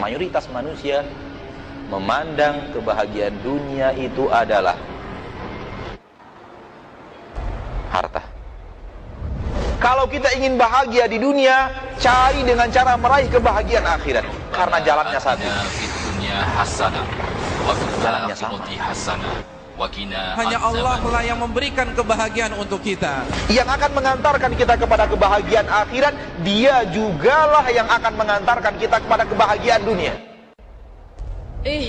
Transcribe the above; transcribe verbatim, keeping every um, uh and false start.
mayoritas manusia memandang kebahagiaan dunia itu adalah harta. Kalau kita ingin bahagia di dunia, cari dengan cara meraih kebahagiaan akhirat, karena jalannya satu. Jalannya sama. Hanya Allah lah yang memberikan kebahagiaan untuk kita, yang akan mengantarkan kita kepada kebahagiaan akhirat. Dia jugalah yang akan mengantarkan kita kepada kebahagiaan dunia.